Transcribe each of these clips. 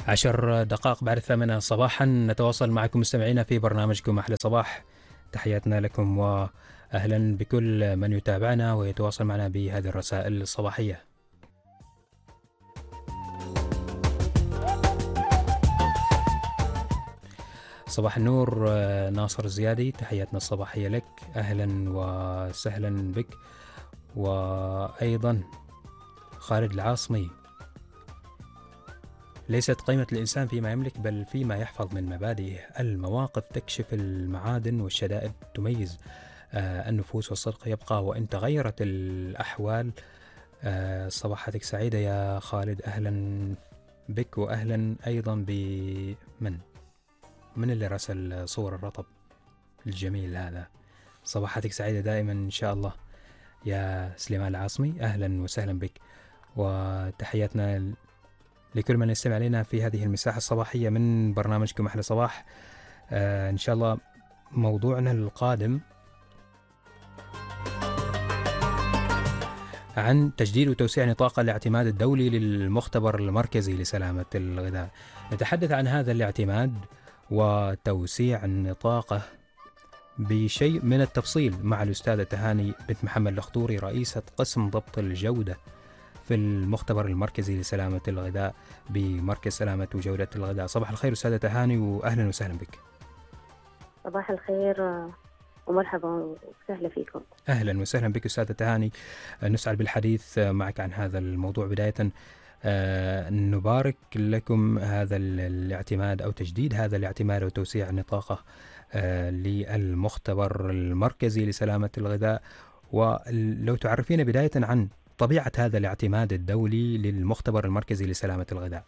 10 دقائق بعد 8 صباحا نتواصل معكم مستمعينا في برنامجكم أحلى صباح. تحياتنا لكم وأهلا بكل من يتابعنا ويتواصل معنا بهذه الرسائل الصباحية. صباح النور ناصر الزيادي، تحياتنا الصباحية لك، أهلا وسهلا بك. وأيضا خالد العاصمي، ليست قيمة الإنسان فيما يملك بل فيما يحفظ من مبادئه. المواقف تكشف المعادن والشدائد تميز النفوس، والصدق يبقى وإن تغيرت الأحوال. صباحتك سعيدة يا خالد، أهلا بك وأهلا أيضا بمن اللي رسل صور الرطب الجميل هذا. صباحتك سعيدة دائما إن شاء الله يا سليمان العاصمي، أهلا وسهلا بك. وتحياتنا لكل من يستمع لنا في هذه المساحة الصباحية من برنامجكم أحلى صباح. إن شاء الله موضوعنا القادم عن تجديد وتوسيع نطاق الاعتماد الدولي للمختبر المركزي لسلامة الغذاء. نتحدث عن هذا الاعتماد وتوسيع نطاقه بشيء من التفصيل مع الأستاذة تهاني بنت محمد الخضوري، رئيسة قسم ضبط الجودة في المختبر المركزي لسلامة الغذاء بمركز سلامة وجودة الغذاء. صباح الخير أستاذة تهاني وأهلا وسهلا بك. صباح الخير ومرحبا وسهلا فيكم. أهلا وسهلا بك أستاذة تهاني، نسعد بالحديث معك عن هذا الموضوع. بداية نبارك لكم هذا الاعتماد أو تجديد هذا الاعتماد وتوسيع نطاقه للمختبر المركزي لسلامة الغذاء. ولو تعرفين بداية عن طبيعة هذا الاعتماد الدولي للمختبر المركزي لسلامة الغذاء.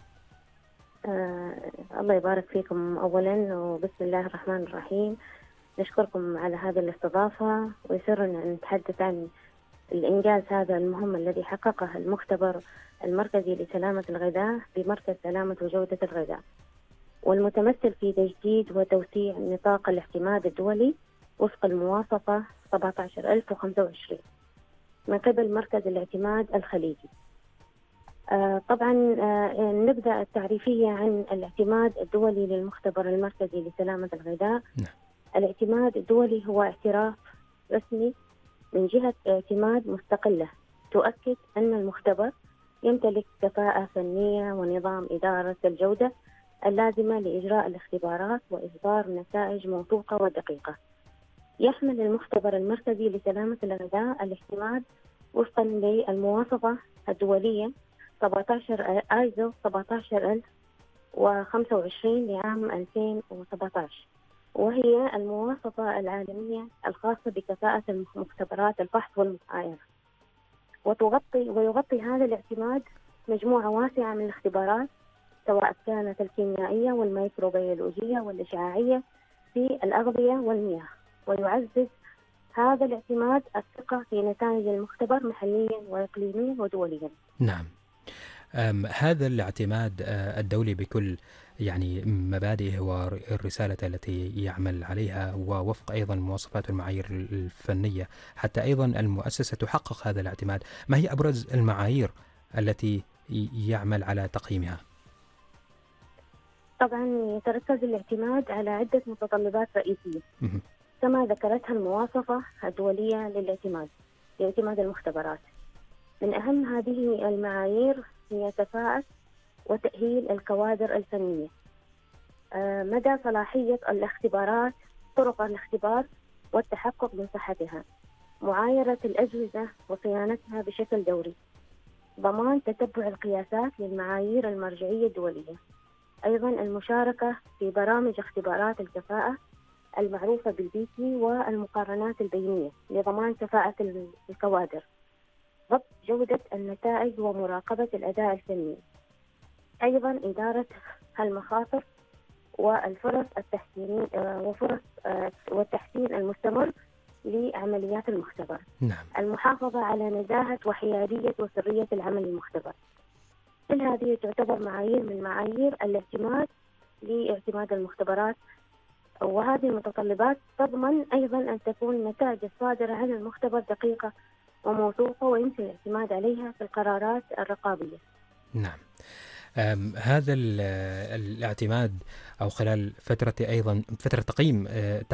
الله يبارك فيكم أولا، وبسم الله الرحمن الرحيم. نشكركم على هذه الاستضافة، ويسرنا أن نتحدث عن الإنجاز هذا المهم الذي حققه المختبر المركزي لسلامة الغذاء بمركز سلامة وجودة الغذاء، والمتمثل في تجديد وتوسيع نطاق الاعتماد الدولي وفق المواصفة 17025 من قبل مركز الاعتماد الخليجي. طبعا نبدأ التعريفية عن الاعتماد الدولي للمختبر المركزي لسلامة الغذاء. الاعتماد الدولي هو اعتراف رسمي من جهة اعتماد مستقلة تؤكد أن المختبر يمتلك كفاءة فنية ونظام إدارة الجودة اللازمة لإجراء الاختبارات وإصدار نتائج موثوقة ودقيقة. يحمل المختبر المركزي لسلامة الغذاء الاعتماد وفقا للمواصفة الدولية 17 آيزو 17025 لعام 2017، وهي المواصفة العالمية الخاصة بكفاءة مختبرات الفحص والمعاينة. ويغطي هذا الاعتماد مجموعة واسعة من الاختبارات، سواء كانت الكيميائية والميكروبيولوجية والإشعاعية في الأغذية والمياه. ويعزز هذا الاعتماد الثقة في نتائج المختبر محليا وإقليميا ودوليا. نعم. هذا الاعتماد الدولي بكل يعني مبادئه والرسالة التي يعمل عليها، ووفق أيضا المواصفات والمعايير الفنية، حتى أيضا المؤسسة تحقق هذا الاعتماد. ما هي أبرز المعايير التي يعمل على تقييمها؟ طبعا يتركز الاعتماد على عدة متطلبات رئيسية كما ذكرتها المواصفة الدولية لاعتماد المختبرات. من أهم هذه المعايير هي كفاءة وتأهيل الكوادر الفنية، مدى صلاحية الاختبارات، طرق الاختبار والتحقق من صحتها، معايرة الأجهزة وصيانتها بشكل دوري، ضمان تتبع القياسات للمعايير المرجعية الدولية، أيضا المشاركة في برامج اختبارات الكفاءة المعروفة بالبيتي والمقارنات البينية لضمان كفاءة الكوادر، ضبط جودة النتائج ومراقبة الأداء الفني، أيضا إدارة المخاطر والفرص والتحسين المستمر لعمليات المختبر. نعم. المحافظة على نزاهة وحيادية وسرية العمل المختبر. كل هذه تعتبر معايير من معايير الاعتماد لاعتماد المختبرات، وهذه المتطلبات تضمن أيضا أن تكون النتائج الصادرة عن المختبر دقيقة وموثوقة ويمكن الاعتماد عليها في القرارات الرقابية. نعم. هذا الاعتماد أو خلال فترة أيضا فترة تقييم